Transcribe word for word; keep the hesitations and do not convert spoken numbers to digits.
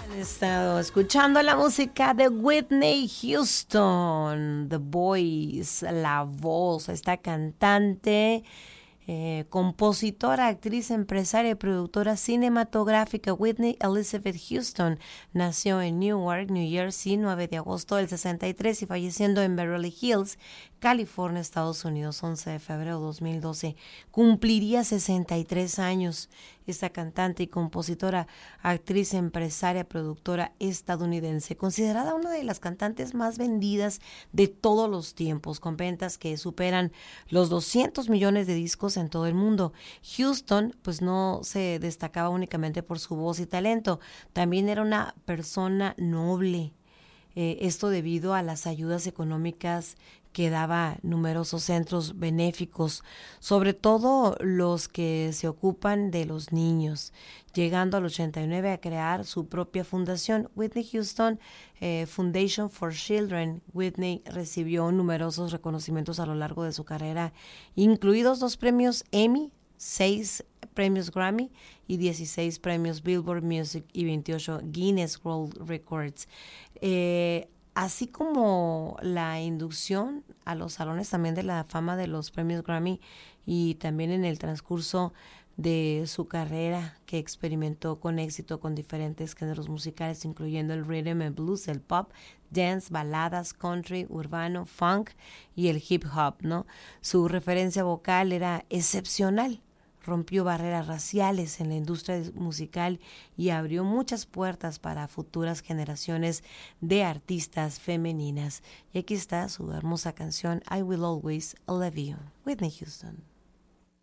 Han estado escuchando la música de Whitney Houston, The Voice, la voz, esta cantante, eh, compositora, actriz, empresaria y productora cinematográfica. Whitney Elizabeth Houston nació en Newark, New Jersey, nueve de agosto del sesenta y tres y falleciendo en Beverly Hills, California, Estados Unidos, once de febrero de dos mil doce. Cumpliría sesenta y tres años. Esta cantante y compositora, actriz, empresaria, productora estadounidense, considerada una de las cantantes más vendidas de todos los tiempos, con ventas que superan los doscientos millones de discos en todo el mundo. Houston, pues no se destacaba únicamente por su voz y talento, también era una persona noble. Eh, esto debido a las ayudas económicas que daba numerosos centros benéficos, sobre todo los que se ocupan de los niños, llegando al ochenta y nueve a crear su propia fundación, Whitney Houston eh, Foundation for Children. Whitney recibió numerosos reconocimientos a lo largo de su carrera, incluidos dos premios Emmy, seis premios Grammy y dieciséis premios Billboard Music y veintiocho Guinness World Records. Eh, Así como la inducción a los salones también de la fama de los premios Grammy, y también en el transcurso de su carrera que experimentó con éxito con diferentes géneros musicales, incluyendo el rhythm and blues, el pop, dance, baladas, country, urbano, funk y el hip hop, ¿no? Su referencia vocal era excepcional. Rompió barreras raciales en la industria musical y abrió muchas puertas para futuras generaciones de artistas femeninas. Y aquí está su hermosa canción I Will Always Love You, Whitney Houston.